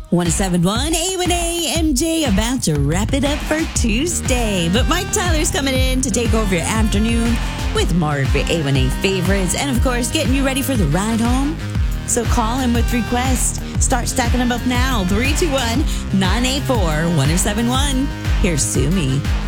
1071 A1A MJ about to wrap it up for Tuesday. But Mike Tyler's coming in to take over your afternoon with more of your A1A favorites and, of course, getting you ready for the ride home. So call him with requests. Start stacking them up now. 321-984-1071. Here's Sumi.